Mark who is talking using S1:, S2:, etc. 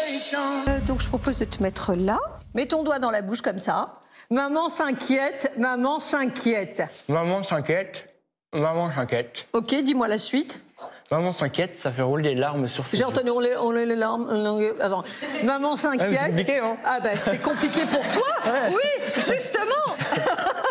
S1: Donc je propose de te mettre là. Mets ton doigt dans la bouche comme ça. Maman s'inquiète, maman s'inquiète.
S2: Maman s'inquiète, maman s'inquiète.
S1: Ok, dis-moi la suite.
S2: Maman s'inquiète, ça fait rouler des larmes sur ses
S1: J'ai
S2: yeux.
S1: entendu on les larmes. Attends. Maman s'inquiète.
S2: C'est compliqué, hein?
S1: Ah ben c'est compliqué pour toi.
S2: Ouais.
S1: Oui, justement.